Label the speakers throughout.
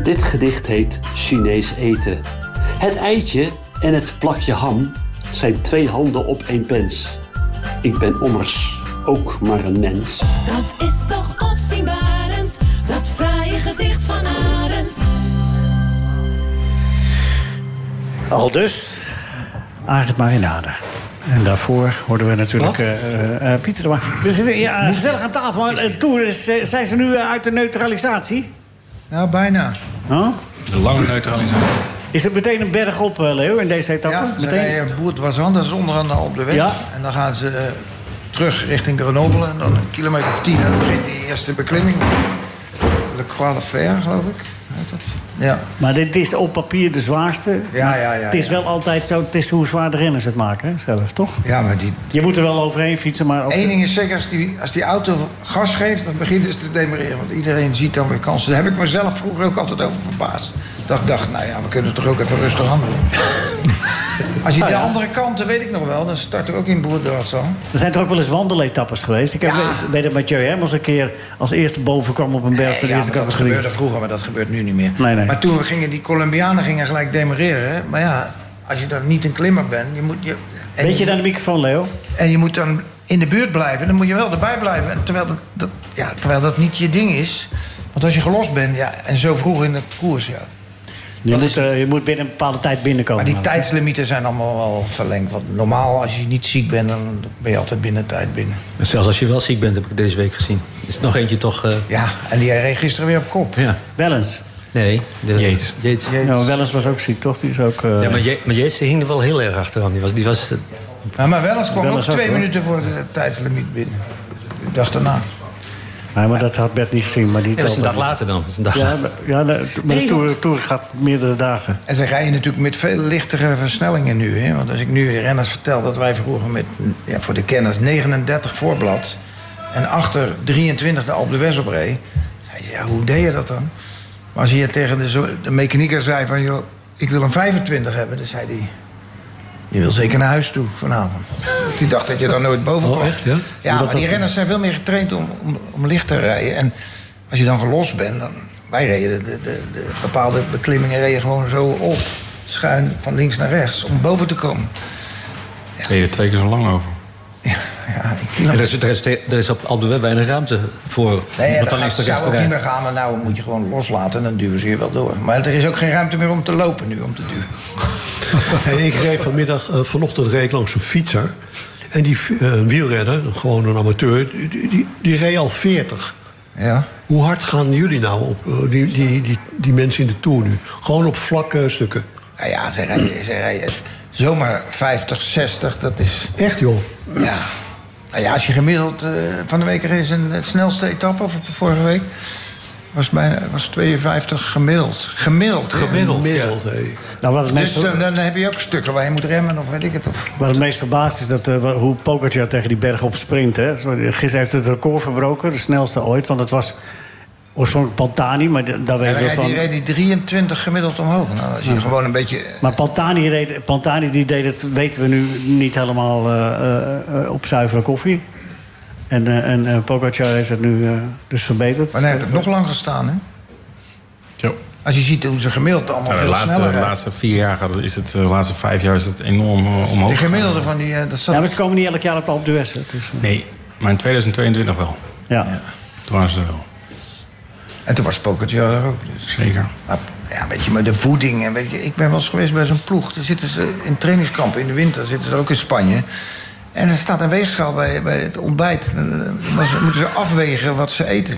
Speaker 1: Dit gedicht heet Chinees eten. Het eitje en het plakje ham zijn 2 handen op 1 pens. Ik ben ommers ook maar een mens.
Speaker 2: Dat is toch opzienbarend, dat fraaie gedicht van Arend.
Speaker 3: Aldus, Arend Marinade. En daarvoor hoorden we natuurlijk Pieter. We zitten gezellig aan tafel. Maar toen zijn ze nu uit de neutralisatie?
Speaker 4: Nou, bijna.
Speaker 3: Huh?
Speaker 5: De lange neutralisatie.
Speaker 3: Is het meteen een berg op, Leo, in deze etappe?
Speaker 4: Ja, ze rijden Boert-Wazan, dat is onderaan op de weg.
Speaker 3: Ja.
Speaker 4: En dan gaan ze terug richting Grenoble. En dan 1 kilometer of 10 en dan begint die eerste beklimming. Le Croix de Fer, geloof ik. Heet dat? Ja.
Speaker 3: Maar dit is op papier de zwaarste.
Speaker 4: Ja.
Speaker 3: Het is wel altijd zo, het is hoe zwaar de renners het maken, hè, zelf, toch?
Speaker 4: Ja, maar
Speaker 3: Je moet er wel overheen fietsen, maar...
Speaker 4: Eén ding is zeker, als die auto gas geeft, dan begint het te demereren. Want iedereen ziet dan weer kansen. Daar heb ik mezelf vroeger ook altijd over verbaasd. Dat ik dacht, nou ja, we kunnen toch ook even rustig aan doen. Als je de andere kanten, weet ik nog wel, dan start er ook in Boert-Wazan.
Speaker 3: Er zijn toch ook wel eens wandeletappes geweest? Ik weet dat Mathieu Hermans een keer als eerste boven kwam op een berg van de eerste categorie.
Speaker 4: Dat gebeurde vroeger, maar dat gebeurt nu niet meer.
Speaker 3: Nee.
Speaker 4: Maar toen gingen die Colombianen gelijk demereren. Hè? Maar ja, als je dan niet een klimmer bent... Weet
Speaker 3: je naar de microfoon, Leo?
Speaker 4: En je moet dan in de buurt blijven, dan moet je wel erbij blijven. Terwijl dat niet je ding is. Want als je gelost bent, en zo vroeg in de koers... Ja,
Speaker 3: je moet binnen een bepaalde tijd binnenkomen.
Speaker 4: Maar die tijdslimieten zijn allemaal wel verlengd. Want normaal, als je niet ziek bent, dan ben je altijd binnen tijd binnen.
Speaker 6: Zelfs als je wel ziek bent, heb ik deze week gezien. Is er nog eentje toch...
Speaker 4: Ja, en die reed gisteren weer op kop.
Speaker 6: Ja.
Speaker 3: Wellens?
Speaker 6: Nee.
Speaker 3: Yates. Nou, Wellens was ook ziek, toch? Die is ook...
Speaker 6: Ja, maar Yates hing er wel heel erg achteraan. Die was
Speaker 4: maar Wellens kwam ook 2 minuten voor de tijdslimiet binnen. Ik dacht daarna.
Speaker 3: Nee, maar dat had Bert niet gezien. Maar die
Speaker 6: dat is een dag later dan.
Speaker 3: Maar de Tour gaat meerdere dagen.
Speaker 4: En ze rijden natuurlijk met veel lichtere versnellingen nu. Hè? Want als ik nu de renners vertel dat wij vroeger met, voor de kenners, 39 voorblad... en achter 23 de Alpe d'Huez op reed... zei je, hoe deed je dat dan? Maar als je tegen de mechanieker zei van... joh, ik wil een 25 hebben, dan zei hij... je wil zeker naar huis toe vanavond. Die dacht dat je daar nooit boven kwam.
Speaker 6: Oh, echt, ja?
Speaker 4: Ja, maar die renners zijn veel meer getraind om licht te rijden. En als je dan gelost bent, dan... Wij reden de bepaalde beklimmingen reden gewoon zo op. Schuin van links naar rechts, om boven te komen.
Speaker 5: Ja. Reed je er 2 keer zo lang over?
Speaker 6: Er is op Alpe d'Huez weinig ruimte voor.
Speaker 4: Nee, dat zou ook niet meer gaan. Maar nou moet je gewoon loslaten en dan duwen ze je wel door. Maar er is ook geen ruimte meer om te lopen nu, om te duwen.
Speaker 7: Ik reed vanochtend reed ik langs een fietser. En die wielrenner, gewoon een amateur, die reed al 40.
Speaker 4: Ja.
Speaker 7: Hoe hard gaan jullie nou op die mensen in de Tour nu? Gewoon op vlakke stukken?
Speaker 4: Nou ja, ze rijden zomaar 50, 60, dat is...
Speaker 7: Echt, joh?
Speaker 4: Ja. Nou ja, als je gemiddeld... van de week is een snelste etappe, of vorige week... was 52 gemiddeld. Gemiddeld,
Speaker 7: ja.
Speaker 3: Nou, wat het
Speaker 4: dus dan heb je ook stukken waar je moet remmen, of weet ik het. Of...
Speaker 3: Wat het meest verbaast is dat hoe Pogacar tegen die berg op sprint. Hè. Gisteren heeft het record verbroken, de snelste ooit. Want het was oorspronkelijk Pantani, maar daar weten we van...
Speaker 4: Die reed die 23 gemiddeld omhoog. Nou, als je gewoon een beetje...
Speaker 3: Maar Pantani die deed het, weten we nu, niet helemaal op zuivere koffie. En Pogacar heeft het nu dus verbeterd.
Speaker 4: Maar hij heeft het nog lang gestaan, hè?
Speaker 5: Zo.
Speaker 4: Als je ziet hoe ze gemiddeld allemaal veel sneller rijden.
Speaker 5: De laatste 4 jaar is het, de laatste 5 jaar is het enorm omhoog.
Speaker 4: De gemiddelde van die...
Speaker 3: Ja, maar ze komen niet elk jaar op Alpe d'Huez. Dus,
Speaker 5: nee, maar in 2022 wel.
Speaker 3: Ja.
Speaker 5: Toen waren ze er wel.
Speaker 4: En toen was Pogacar er ook. Dus.
Speaker 5: Zeker.
Speaker 4: Maar, ja, weet je, maar de voeding... En weet je, ik ben wel eens geweest bij zo'n ploeg. Daar zitten ze in trainingskampen in de winter. Zitten ze ook in Spanje. En er staat een weegschaal bij het ontbijt. Dan moeten ze afwegen wat ze eten.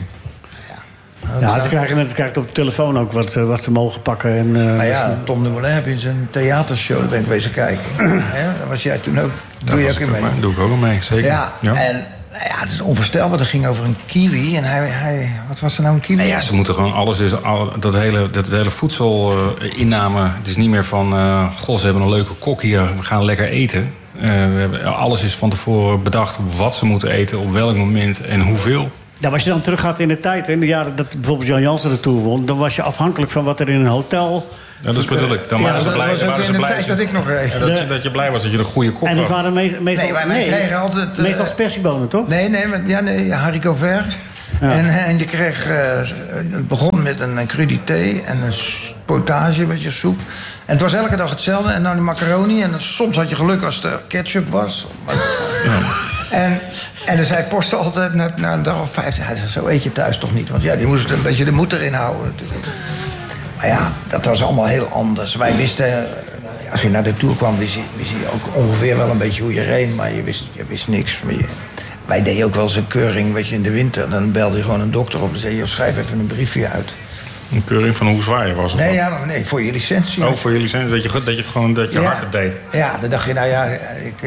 Speaker 3: Ja, ze krijgen op de telefoon ook wat ze mogen pakken. En,
Speaker 4: nou ja, Tom Dumoulin heb je in zijn theatershow, daar ben ik wezen kijken. Daar was jij toen ook. Doe je ook in mee?
Speaker 5: Doe ik ook al mee, zeker.
Speaker 4: Ja. En nou ja, het is onvoorstelbaar. Dat ging over een kiwi. En hij wat was er nou een kiwi?
Speaker 5: Nou ja, ze moeten gewoon alles... Dat hele voedselinname... Het is niet meer van... goh, ze hebben een leuke kok hier. We gaan lekker eten. Alles is van tevoren bedacht wat ze moeten eten. Op welk moment en hoeveel.
Speaker 3: Ja, als je dan teruggaat in de tijd, in de jaren dat bijvoorbeeld Jan Jansen de Tour won... dan was je afhankelijk van wat er in een hotel...
Speaker 5: Ja, dat bedoel ik. Dan waren ze blij.
Speaker 4: Dat was ook in de tijd dat ik nog reed.
Speaker 5: Ja, dat je blij was dat je een goede kop had.
Speaker 3: En dat waren meestal...
Speaker 4: wij kregen altijd...
Speaker 3: meestal spersiebonen, toch?
Speaker 4: Nee, haricot vert. Ja. En je kreeg... het begon met een crudité en een potage, weet je, soep. En het was elke dag hetzelfde. En dan de macaroni. En soms had je geluk als er ketchup was. En dan zei Post altijd na een dag of 5... Hij zei, zo eet je thuis toch niet? Want ja, die moest een beetje de moed erin houden. Maar ja, dat was allemaal heel anders. Wij wisten... Als je naar de Tour kwam, wist je ook ongeveer wel een beetje hoe je reed. Maar je wist niks. Wij deden ook wel eens een keuring, weet je, in de winter. Dan belde je gewoon een dokter op en zei je, schrijf even een briefje uit.
Speaker 5: Een keuring van hoe zwaar je was?
Speaker 4: Nee, voor je licentie.
Speaker 5: Oh, voor je licentie, dat je hard het deed.
Speaker 4: Ja, dan dacht je, nou ja,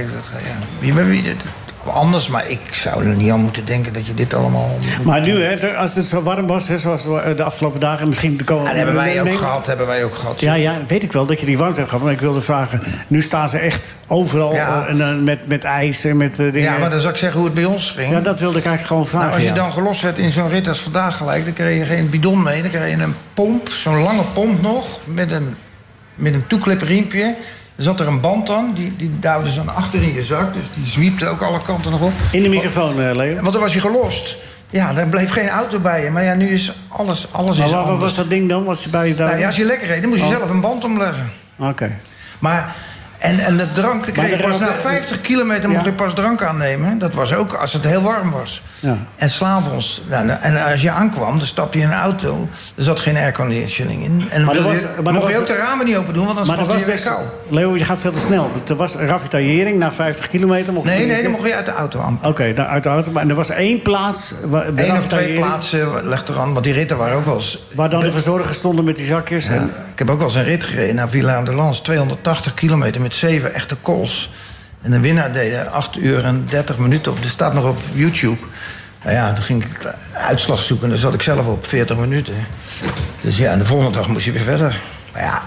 Speaker 4: anders, maar ik zou er niet aan moeten denken dat je dit allemaal...
Speaker 3: Maar nu, hè, als het zo warm was, hè, zoals de afgelopen dagen... misschien de komende...
Speaker 4: Dat hebben wij ook gehad.
Speaker 3: Ja, weet ik wel dat je die warmte hebt gehad. Maar ik wilde vragen, nu staan ze echt overal met ijs en met dingen...
Speaker 4: Ja, maar dan zou ik zeggen hoe het bij ons ging.
Speaker 3: Ja, dat wilde ik eigenlijk gewoon vragen.
Speaker 4: Nou, als je dan gelost werd in zo'n rit als vandaag gelijk... dan kreeg je geen bidon mee, dan kreeg je een pomp, zo'n lange pomp nog... met een toeklipriempje... Er zat er een band aan, die duwde ze dan achter in je zak. Dus die zwiepte ook alle kanten nog op.
Speaker 3: In de microfoon, Leo.
Speaker 4: Want dan was je gelost. Ja, daar bleef geen auto bij je. Maar ja, nu is alles is anders.
Speaker 3: Wat was dat ding dan? Was je bij je daar?
Speaker 4: Nou ja, als je lekker reed, dan moest je zelf een band omleggen.
Speaker 3: Oké.
Speaker 4: Maar... En de drank, dan kreeg je pas na 50 kilometer mocht je pas drank aannemen. Dat was ook als het heel warm was. Ja. En s'avonds, en als je aankwam, dan stapte je in een auto. Er zat geen airconditioning in. En mocht je ook de ramen niet open doen, want dan stond je weer kou.
Speaker 3: Leo, je gaat veel te snel. Er was ravitaillering na 50 kilometer.
Speaker 4: Nee, dan mocht je uit de auto aan.
Speaker 3: Oké, uit de auto. Maar er was één plaats...
Speaker 4: Eén of twee plaatsen leg er aan, want die ritten waren ook wel eens...
Speaker 3: Waar dan de verzorgers stonden met die zakjes.
Speaker 4: Ja, ik heb ook wel eens een rit gereden naar Villa de Lans. 280 kilometer met 7 echte calls. En de winnaar deed 8 uur en 30 minuten op. Dat staat nog op YouTube. Nou ja, toen ging ik uitslag zoeken en dan zat ik zelf op 40 minuten. Dus ja, en de volgende dag moest je weer verder. Maar ja,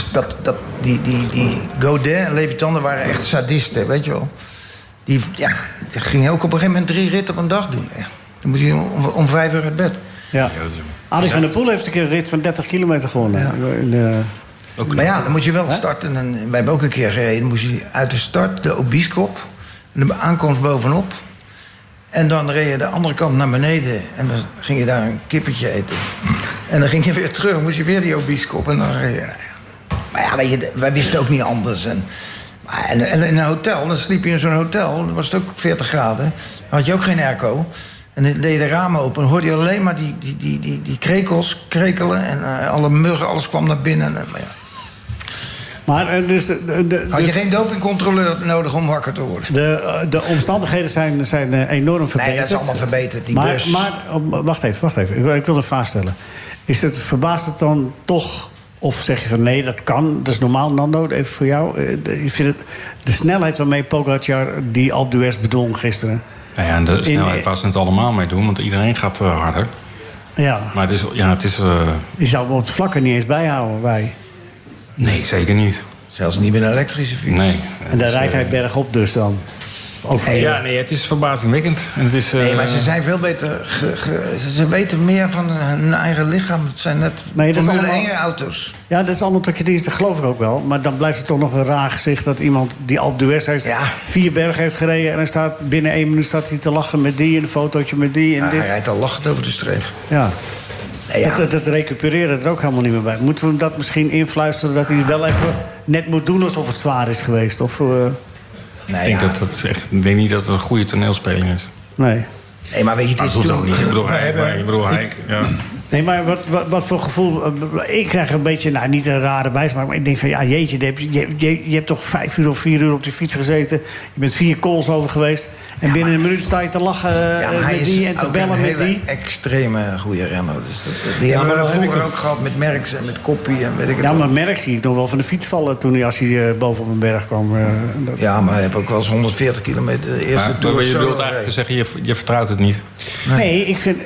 Speaker 4: die Godet en Levitan waren echt sadisten, weet je wel. Die gingen ook op een gegeven moment 3 ritten op een dag doen. Ja. Dan moest je om 5 uur uit bed.
Speaker 3: Ja. Alex van der Poel heeft een keer een rit van 30 kilometer gewonnen. Ja.
Speaker 4: Maar ja, dan moet je wel starten. En wij hebben ook een keer gereden. Dan moest je uit de start, de Obieskop, de aankomst bovenop. En dan reed je de andere kant naar beneden. En dan ging je daar een kippetje eten. En dan ging je weer terug, moest je weer die Obieskop. En dan reed je... Maar ja, weet je, wij wisten ook niet anders. En in een hotel, dan sliep je in zo'n hotel. Dan was het ook 40 graden. Dan had je ook geen airco. En dan deed je de ramen open en hoorde je alleen maar die krekels krekelen. En alle muggen, alles kwam naar binnen. Maar ja.
Speaker 3: Maar
Speaker 4: had je geen dopingcontroleur nodig om wakker te worden?
Speaker 3: De omstandigheden zijn enorm verbeterd.
Speaker 4: Nee, dat is allemaal verbeterd, die bus.
Speaker 3: Maar wacht even. Ik wil een vraag stellen. Verbaast het dan toch... Of zeg je van nee, dat kan, dat is normaal, Nando, even voor jou. Ik vind de snelheid waarmee Pogacar die Alpe d'Huez bedwong gisteren...
Speaker 5: Nou ja, en de snelheid waar ze het allemaal mee doen, want iedereen gaat harder.
Speaker 3: Ja.
Speaker 5: Maar het is...
Speaker 3: Je zou hem op het vlakken niet eens bijhouden, wij.
Speaker 5: Nee, zeker niet.
Speaker 4: Zelfs niet met een elektrische fiets.
Speaker 5: Nee.
Speaker 3: En daar rijdt hij bergop dus dan.
Speaker 5: Nee, het is verbazingwekkend. En het is,
Speaker 4: nee, maar ze zijn veel beter... ze weten meer van hun eigen lichaam. Het zijn net Formule 1 auto's.
Speaker 3: Ja, dat is allemaal tot je dienst, dat geloof ik ook wel. Maar dan blijft het toch nog een raar gezicht... dat iemand die Alpe d'Huez heeft 4 bergen heeft gereden... en dan staat binnen 1 minuut staat hij te lachen met die... en een fotootje met die en dit.
Speaker 4: Hij rijdt al lachend over de streep.
Speaker 3: Ja. Dat recupereren er ook helemaal niet meer bij. Moeten we hem dat misschien influisteren... dat hij wel even net moet doen alsof het zwaar is geweest? Of...
Speaker 5: ik denk niet dat het een goede toneelspeling is.
Speaker 3: Nee,
Speaker 4: maar weet je, het is
Speaker 5: ook niet. Ik bedoel, hij...
Speaker 3: Nee, maar wat voor gevoel... Ik krijg een beetje, niet een rare bijsmaak... maar ik denk van, ja, jeetje... Je hebt toch 5 uur of 4 uur op die fiets gezeten... Je bent 4 calls over geweest... en binnen een minuut sta je te lachen met die en te bellen met die.
Speaker 4: Hij is een extreme goede renner. Dus die hebben we vroeger ook gehad met Merckx en met Koppie en weet ik het.
Speaker 3: Ja, maar Merckx zie ik nog wel van de fiets vallen... als hij boven op een berg kwam.
Speaker 4: Ja, maar hij heeft ook wel eens 140 kilometer de eerste Tour.
Speaker 5: Maar je wilt eigenlijk te zeggen, je vertrouwt het niet?
Speaker 3: Nee, ik vind...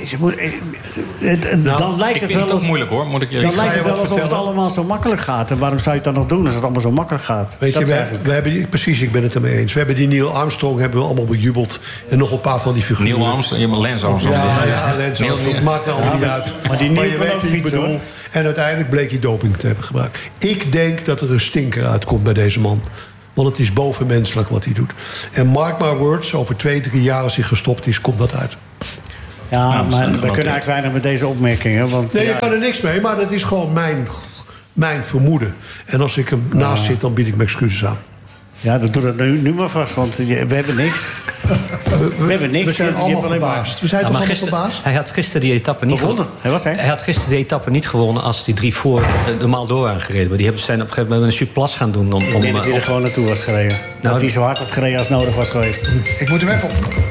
Speaker 3: Dan lijkt het wel
Speaker 5: ook moeilijk, hoor. Moet ik
Speaker 3: dan lijkt het wel alsof het allemaal zo makkelijk gaat. En waarom zou je het dan nog doen als het allemaal zo makkelijk gaat?
Speaker 7: Weet je, we hebben precies, ik ben het ermee eens. We hebben die Neil Armstrong hebben we allemaal bejubeld. En nog een paar van die figuren.
Speaker 5: Neil Armstrong, je hebt Lance Armstrong.
Speaker 7: Ja, Lance Armstrong. Maakt nou allemaal niet uit.
Speaker 3: Maar die Neil kan ook fietsen.
Speaker 7: En uiteindelijk bleek hij doping te hebben gebruikt. Ik denk dat er een stinker uitkomt bij deze man. Want het is bovenmenselijk wat hij doet. En mark my words, over 2-3 jaar als hij gestopt is, komt dat uit.
Speaker 3: Ja,
Speaker 5: Nou,
Speaker 3: maar we kunnen eigenlijk weinig met deze opmerkingen. Want,
Speaker 7: Nee, je kan er niks mee, maar dat is gewoon mijn vermoeden. En als ik ernaast zit, dan bied ik me excuses aan.
Speaker 3: Ja, dat doe dat nu maar vast, want we hebben niks. We hebben niks.
Speaker 7: We zijn allemaal verbaasd. We zijn toch allemaal verbaasd?
Speaker 6: Hij had gisteren die etappe niet gewonnen. Hij had gisteren die etappe niet gewonnen als die 3 voor normaal door waren gereden. Maar die zijn op een gegeven moment een Suplas gaan doen.
Speaker 3: Ik denk dat hij er gewoon naartoe was gereden. Dat hij zo hard had gereden als nodig was geweest.
Speaker 4: Ik moet hem even op.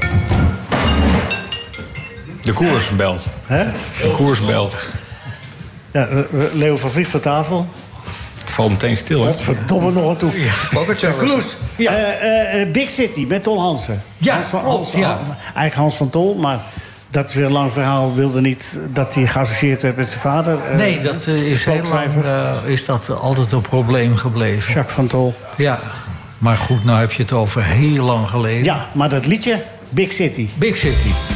Speaker 5: De koers belt.
Speaker 3: Hè?
Speaker 5: De koers belt.
Speaker 3: Ja, Leo van Vliet van tafel.
Speaker 5: Het valt meteen stil, hè?
Speaker 3: Verdomme nog aan toe. Kloes.
Speaker 6: Ja.
Speaker 3: Big City met Ton Hansen.
Speaker 6: Ja,
Speaker 3: Eigenlijk Hans van Tol, maar dat is weer een lang verhaal. Wilde niet dat hij geassocieerd werd met zijn vader.
Speaker 8: Nee, dat is heel lang is dat altijd een probleem gebleven.
Speaker 3: Jacques van Tol.
Speaker 8: Ja, maar goed, nou heb je het over heel lang geleden.
Speaker 3: Ja, maar dat liedje, Big City.
Speaker 8: Big City.